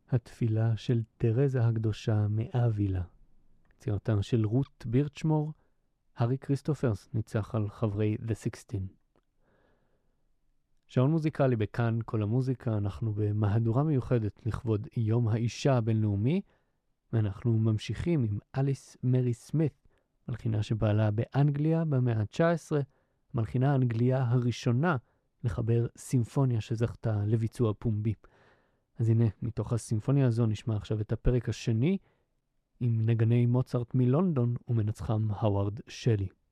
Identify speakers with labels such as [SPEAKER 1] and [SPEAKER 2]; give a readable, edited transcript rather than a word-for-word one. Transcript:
[SPEAKER 1] התפילה של תרזה הקדושה מאבילה. צירתם של רות בירצ'מור, הארי כריסטופרס ניצח על חברי The 16. שעון מוזיקלי בכאן כל המוזיקה, אנחנו במהדורה מיוחדת לכבוד יום האישה הבינלאומי, ואנחנו ממשיכים עם אליס מרי סמית, מלחינה שבעלה באנגליה במאה ה-19, מלחינה האנגליה הראשונה לחבר סימפוניה שזכתה לביצוע פומבי. אז הנה, מתוך הסימפוניה הזו נשמע עכשיו את הפרק השני, עם נגני מוצרט מלונדון ומנצחם הווארד שלי.